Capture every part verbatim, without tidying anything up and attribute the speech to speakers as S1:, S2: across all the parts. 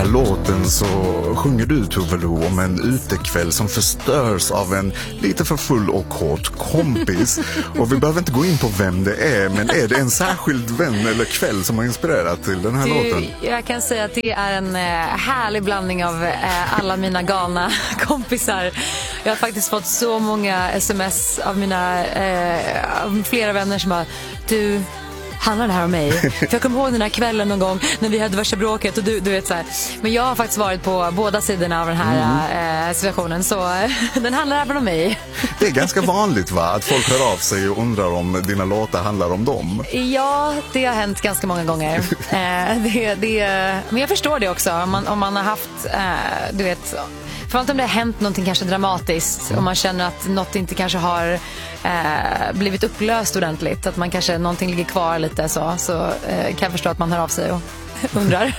S1: här låten så sjunger du, Tove Lo, om en utekväll som förstörs av en lite för full och kort kompis. Och vi behöver inte gå in på vem det är, men är det en särskild vän eller kväll som har inspirerat till den här
S2: du,
S1: låten?
S2: Jag kan säga att det är en eh, härlig blandning av eh, alla mina galna kompisar. Jag har faktiskt fått så många sms av mina eh, av flera vänner som bara, du, handlar det här om mig? För jag kommer ihåg den här kvällen någon gång när vi hade värsta bråket och du, du vet så här. Men jag har faktiskt varit på båda sidorna av den här mm. eh, situationen, så eh, den handlar även om mig.
S1: Det är ganska vanligt, va? Att folk hör av sig och undrar om dina låtar handlar om dem.
S2: Ja, det har hänt ganska många gånger. eh, det, det, men jag förstår det också. Om man, om man har haft, eh, du vet, framför om det har hänt någonting kanske dramatiskt och man känner att något inte kanske har eh, blivit upplöst ordentligt, att man kanske någonting ligger kvar lite så, så eh, kan jag förstå att man hör av sig och undrar.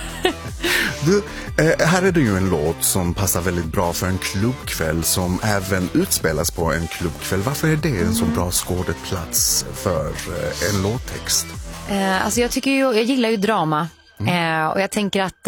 S1: Du, eh, här är det ju en låt som passar väldigt bra för en klubbkväll som även utspelas på en klubbkväll. Varför är det en mm. så bra skådeplats för eh, en låttext?
S2: Eh, alltså jag tycker ju, jag gillar ju drama. Mm. Eh, och jag tänker att eh,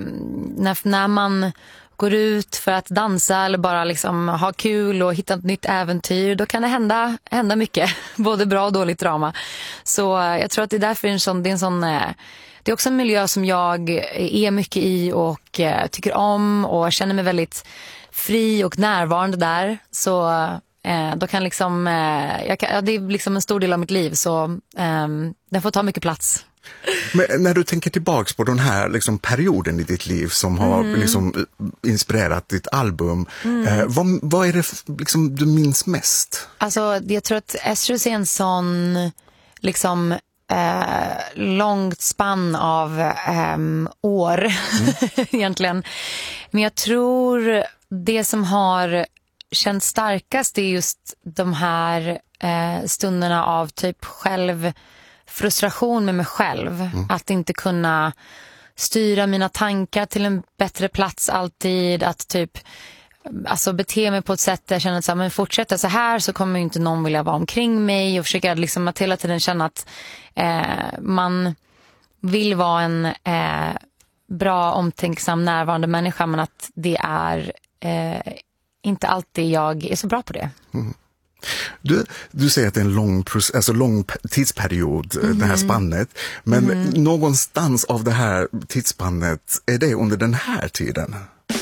S2: när, när man går ut för att dansa eller bara liksom ha kul och hitta ett nytt äventyr, då kan det hända, hända mycket, både bra och dåligt drama. Så eh, jag tror att det är därför en sån, det är en sån eh, det är också en miljö som jag är mycket i och eh, tycker om och känner mig väldigt fri och närvarande där. Så eh, då kan liksom eh, jag kan, ja, det är liksom en stor del av mitt liv, så eh, den får ta mycket plats.
S1: Men när du tänker tillbaks på den här liksom, perioden i ditt liv som har mm. liksom, inspirerat ditt album, mm. eh, vad, vad är det liksom, du minns mest?
S2: Alltså, jag tror att Estrus är en sån liksom eh, långt spann av eh, år mm. egentligen. Men jag tror det som har känts starkast är just de här eh, stunderna av typ själv frustration med mig själv. Mm. Att inte kunna styra mina tankar till en bättre plats alltid. Att typ alltså bete mig på ett sätt där jag känner att så här, men fortsätta så här så kommer ju inte någon vilja vara omkring mig. Och försöka liksom att hela tiden känna att eh, man vill vara en eh, bra, omtänksam, närvarande människa. Men att det är eh, inte alltid jag är så bra på det. Mm.
S1: Du, du säger att det är en lång, alltså lång tidsperiod, mm. det här spannet. Men mm. någonstans av det här tidsspannet, är det under den här tiden?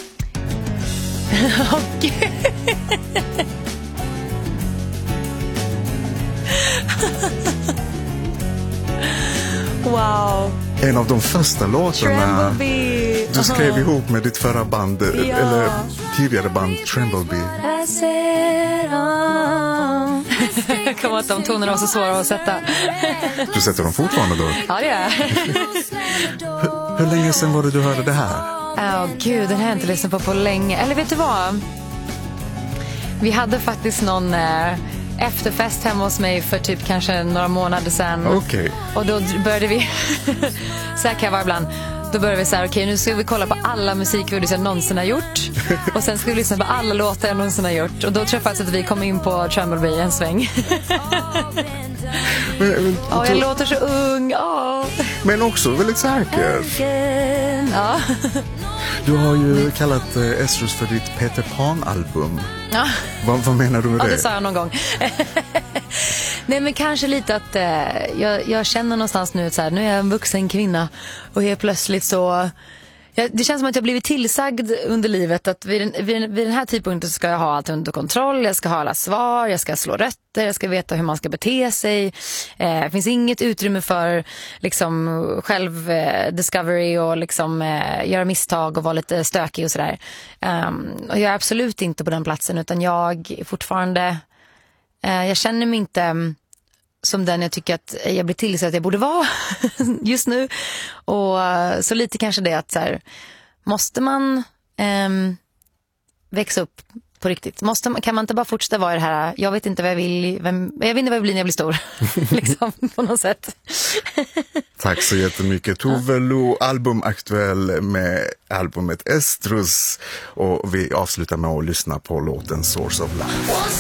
S2: Okej. Wow.
S1: En av de första låtarna du skrev uh-huh. ihop med ditt förra band, ja. eller tidigare band, Trembleby.
S2: Jag kommer att de tonerna var så svåra att sätta.
S1: Du sätter dem fortfarande då?
S2: Ja, det är.
S1: hur, hur länge sedan var det du hörde det här?
S2: Åh oh, gud, den har jag inte lyssnat på på länge. Eller vet du vad? Vi hade faktiskt någon eh, efterfest hemma hos mig för typ kanske några månader sedan.
S1: Okej. Okay.
S2: Och då började vi så här kan jag vara ibland. Då började vi så här, okej, okay, nu ska vi kolla på alla musikvideor jag någonsin har gjort. Och sen ska vi lyssna på alla låtar jag någonsin har gjort. Och då tror jag faktiskt att vi kom in på Trembleby en sväng. men, men, oh, jag låter så ung. Oh.
S1: Men också väldigt säker.
S2: Ja.
S1: Du har ju kallat eh, Estrus för ditt Peter Pan-album.
S2: Ja.
S1: Vad, vad menar du med
S2: ja,
S1: det?
S2: Det sa jag någon gång. Nej, men kanske lite att eh, jag, jag känner någonstans nu att så här, nu är jag en vuxen kvinna och helt plötsligt så jag, det känns som att jag blivit tillsagd under livet att vid den, vid, vid den här tidpunkten ska jag ha allt under kontroll, jag ska ha alla svar, jag ska slå rötter, jag ska veta hur man ska bete sig. Eh, det finns inget utrymme för liksom själv eh, discovery och liksom eh, göra misstag och vara lite stökig och sådär. Um, och jag är absolut inte på den platsen, utan jag är fortfarande eh, jag känner mig inte som den jag tycker att jag blir till så att jag borde vara just nu. Och så lite kanske det att så här, måste man eh, växa upp på riktigt? Måste man, kan man inte bara fortsätta vara i det här, jag vet inte vad jag vill, vem, jag vet inte vad jag blir när jag blir stor. liksom, på något sätt.
S1: Tack så jättemycket. Tove Lo, albumaktuell med albumet Estrus. Och vi avslutar med att lyssna på låten Source of Life.